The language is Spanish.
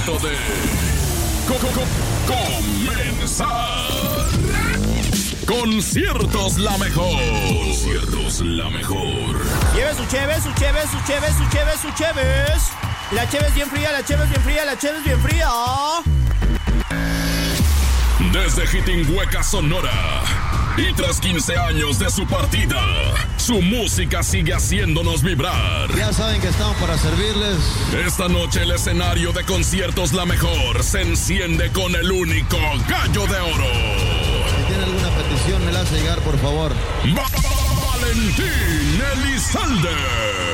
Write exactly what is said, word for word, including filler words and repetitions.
momento de co- co- co- comenzar. Conciertos La Mejor. Conciertos La Mejor. Lleve su cheve, su cheve, su cheve, su cheve, su cheves. La cheve es bien fría, la cheve es bien fría, la cheve es bien fría. Desde Jitinhueca, Sonora. Y tras quince años de su partida, su música sigue haciéndonos vibrar. Ya saben que estamos para servirles. Esta noche el escenario de Conciertos La Mejor se enciende con el único Gallo de Oro. Si tiene alguna petición, me la hace llegar, por favor. Va- Valentín Elizalde.